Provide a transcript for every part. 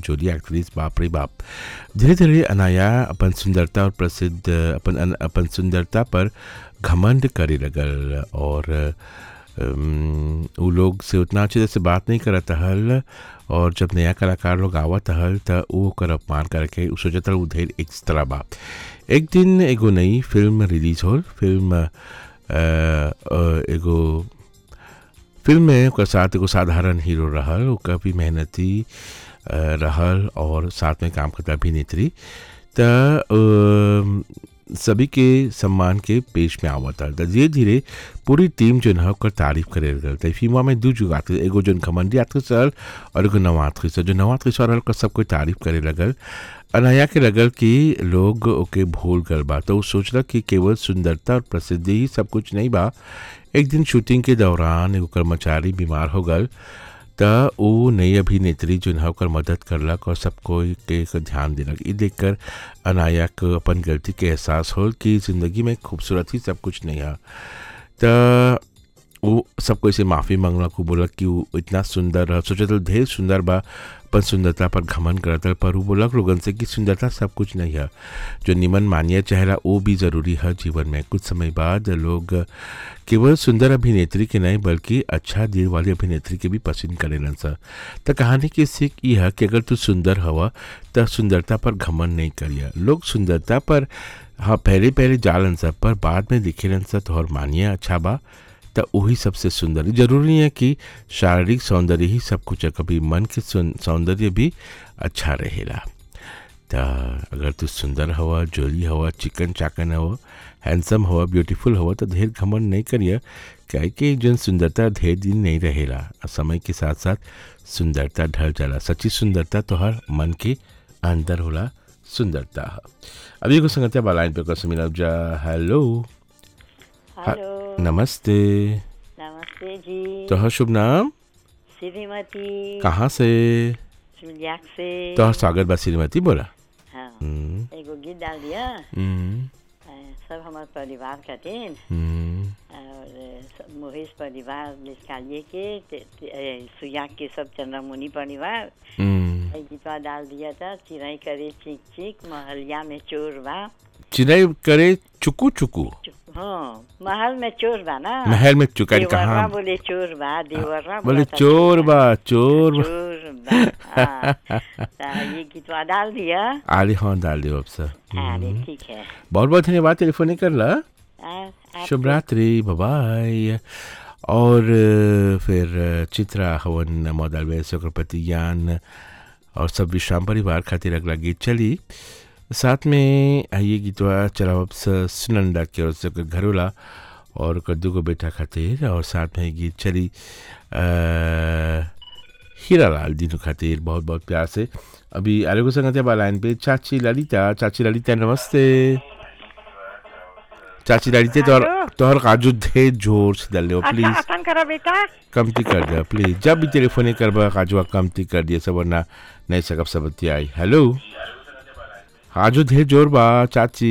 जोली एक्ट्रेस बाप रे बाप। धीरे धीरे अनाया अपन सुंदरता और प्रसिद्ध अपन सुंदरता पर घमंड करे लगल और उ लोग से उतना अच्छे तरह से बात नहीं करत हल। और जब नया कलाकार लोग आवत हल त उ ओकर अपमान करके उ सोचत हल उ ढेर एक तरह बा। एक दिन एगो नई फिल्म रिलीज होल। फिल्म में ओकर साथ एगो साधारण हीरो रहल, वो काफ़ी मेहनती रहल और साथ में काम करता अभिनेत्री। त सभी के सम्मान के पेश में आवत हल। धीरे धीरे पूरी टीम जो है ओकर तारीफ करे लगल। त फिल्म में दू जुग आते, एगो जो घमंडी एक्ट्रेस रहल और एगो नवा एक्ट्रेस। जो नवा एक्ट्रेस रहल ओकर सब कोई तारीफ करे लगल। अनाया के लगल कि लोग ओके भूल गल बा, तो वो सोचल कि केवल सुंदरता और प्रसिद्धि ही सब कुछ नहीं बा। एक दिन शूटिंग के दौरान एगो कर्मचारी बीमार हो गल त उ नई अभिनेत्री जो है ओकर मदद करलक और सब कोई के ध्यान दिलक। ई देखकर अनाया को अपन गलती के एहसास होल कि ज़िंदगी में खूबसूरत ही सब कुछ नहीं है। त वो सब कोई से माफ़ी मांगलक। वो बोलक कि वो इतना सुंदर रह, सोचत हल ढेर सुंदर बा, अपन सुंदरता पर घमंड करत हल। पर वो बोलक लोगन से कि सुंदरता सब कुछ नहीं है, जो निमन मानिया चेहरा वो भी ज़रूरी है जीवन में। कुछ समय बाद लोग केवल सुंदर अभिनेत्री के नहीं बल्कि अच्छा दिल वाली अभिनेत्री के भी पसंद करेलन सा। त कहानी की सीख ये है कि अगर तू सुंदर हवा त सुंदरता पर घमंड नहीं करिया। लोग सुंदरता पर हाँ पहले जालन सा, पर बाद में दिखेलन सा तोहर मानिया अच्छा बा त वही सबसे सुंदर। जरूरी नहीं है कि शारीरिक सौंदर्य ही सब कुछ है, कभी मन के सौंदर्य भी अच्छा रहेला। त अगर तू सुंदर हवा, जोली हवा, चिकन चाकन हवा, हैंडसम हवा, ब्यूटीफुल हवा तो ढेर घमंड नहीं करिए। क्या कि जन सुंदरता ढेर दिन नहीं रहेला, समय के साथ साथ सुंदरता ढल जाला। सच्ची सुंदरता तो हर मन के अंदर होला सुंदरता। अभी को संगतिया बालाइन पे कसम मिला जा। हेलो हेलो नमस्ते। नमस्ते जी। तोहर शुभ नाम? श्रीमती। कहाँ से? शिवलियाक से। तोहर स्वागत बा श्रीमती, बोला। हाँ, एगो गीत डाल दिया सब हमारे परिवार खातिर और मोहिश परिवार निष्कालिए के सुयाग के सब चंद्रमुनि परिवार। गीतवा डाल दिया था, चिड़ै करे चीक चीक महलिया में चोर बा। चिड़ै करे चुकू चुकू। हाँ, महल में चोर बा ना। महल में चुका कहाँ बोले चोर बा, देवरा बोले चोर बा, चोर बा। ये गीतवा डाल दिया। आली हाँ डाल दियो अब सर। अरे ठीक है, बहुत बहुत धन्यवाद टेलीफोन कर ला। शुभ रात्रि, बाय। और फिर चित्रा हवन मॉडल वे चक्रपति ज्ञान और सब विश्राम परिवार खातिर अगला गीत चली। साथ में ये गीतवा चलाओ सुनंदा के और से घरोला और कद्दू को बेटा खातिर। और साथ में गीत चली हीरा लाल दिनों खातिर बहुत बहुत प्यार से। अभी आरे को संगत है लाइन पे चाची ललिता। चाची ललिता नमस्ते। चाची ललिता तोहर काजू ढेर जोर से डाल दो प्लीज। कमती कर दे प्लीज, जब भी टेलीफोन करबा काजू कमती कर दिए सब, वरना नहीं सकब सबती आई। हेलो काजू ढेर जोर बा चाची।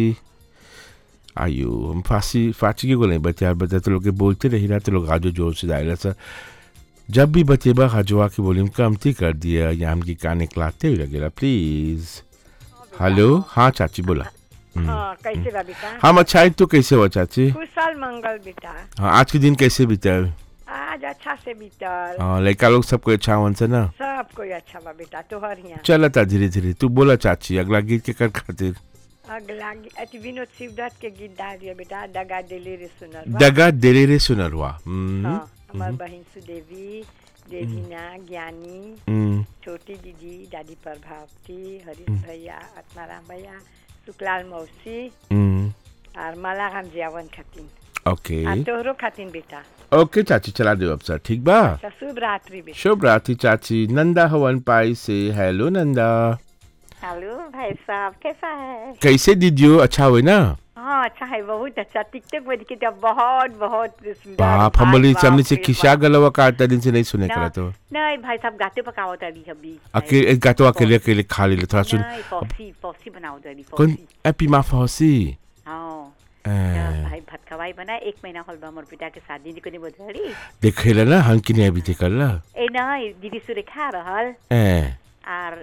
आयु हम फांसी के को नहीं बचे बता तो लोग बोलते रही रहा तो लोग काजू जोर से डालेला सर। जब भी बचेबा काजुआ की वॉल्यूम कमती कर दिया या हम की कान निकलाते हुए लगेला प्लीज। हेलो हाँ चाची बोला। कैसे बा बेटा? हम अच्छा है, तो कैसे हो चाची? कुशल मंगल बेटा। हाँ, आज के दिन कैसे बीता? आज अच्छा से बीतल। हाँ, लड़का लोग सबको अच्छा होन से ना? सब कोई अच्छा बा बेटा, तोहर यहाँ चलता धीरे धीरे। तू बोला चाची अगला गीत के कर खातिर। अगला विनोद शिवदत्त के गीत डाल दिया बेटा, दगा दिले रे सुनरवा। दगा दिले रे सुनरवा। हमार बहन सुदेवी, देवीना, ज्ञानी, छोटी दीदी, दादी प्रभावती, हरीश भैया, आत्माराम भैया, सुकलाल मौसी और मलाराम जियावन खातिन। ओके तोहरो खातिन बेटा। ओके चाची चला दो अब सर, ठीक बा। शुभ रात्रि बेटा। शुभ रात्रि चाची। नंदा हवन पाई से। हेलो नंदा। हेलो भाई साहब, कैसा है? कैसे दीदियो? अच्छा हुए ना? हाँ अच्छा है, बहुत अच्छा। टिकटॉक में देखी तो बहुत बहुत सुंदर। बाप हम बोली सामने से खिसा गलवा काटता दिन से नहीं सुने करा तो। नहीं भाई साहब गाते पकावत अभी अभी। अकेले गातो अकेले खा ले थोड़ा सुन। फौसी बनावत अभी। कौन एपी मा फौसी? हाँ भाई भात खवाई बना। 1 महीना होल बा मोर पिता के शादी जी को नहीं बोधड़ी देखेला ना हम कि नहीं अभी ते करला। ए नहीं दीदी सुरेखा रहल। ए और